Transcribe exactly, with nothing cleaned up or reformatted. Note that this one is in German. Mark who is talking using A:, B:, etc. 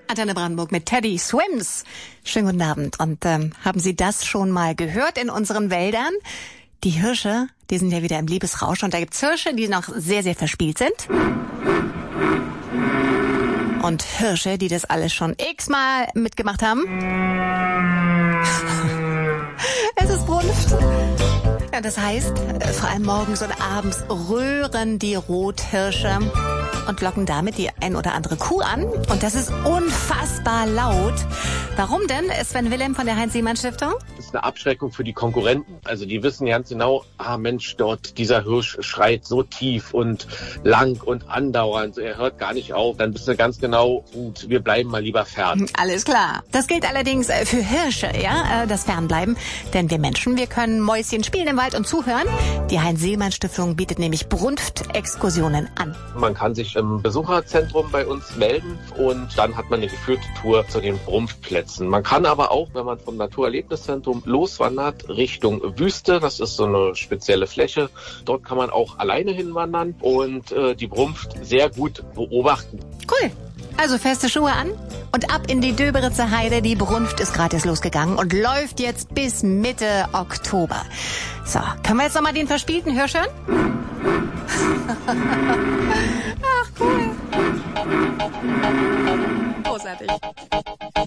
A: Antenne Brandenburg mit Teddy Swims. Schönen guten Abend. Und ähm, haben Sie das schon mal gehört in unseren Wäldern? Die Hirsche, die sind ja wieder im Liebesrausch. Und da gibt's Hirsche, die noch sehr, sehr verspielt sind. Und Hirsche, die das alles schon x-mal mitgemacht haben. Es ist Brunft. Ja, das heißt, vor allem morgens und abends röhren die Rothirsche und locken damit die ein oder andere Kuh an. Und das ist unfassbar laut. Warum denn, Sven Wilhelm von der Heinz-Sielmann-Stiftung?
B: Das ist eine Abschreckung für die Konkurrenten. Also die wissen ganz genau, ah Mensch, dort dieser Hirsch schreit so tief und lang und andauernd. Er hört gar nicht auf. Dann wissen wir ganz genau, und wir bleiben mal lieber fern.
A: Alles klar. Das gilt allerdings für Hirsche, ja, das Fernbleiben. Denn wir Menschen, wir können Mäuschen spielen im Wald und zuhören. Die Heinz-Sielmann-Stiftung bietet nämlich Brunft-Exkursionen an.
B: Man kann sich im Besucherzentrum bei uns melden und dann hat man eine geführte Tour zu den Brunftplätzen. Man kann aber auch, wenn man vom Naturerlebniszentrum loswandert, Richtung Wüste, das ist so eine spezielle Fläche, dort kann man auch alleine hinwandern und äh, die Brunft sehr gut beobachten.
A: Cool. Also feste Schuhe an und ab in die Döberitzer Heide. Die Brunft ist gratis losgegangen und läuft jetzt bis Mitte Oktober. So, können wir jetzt nochmal den verspielten Hirsch hören? Ach, cool. Großartig.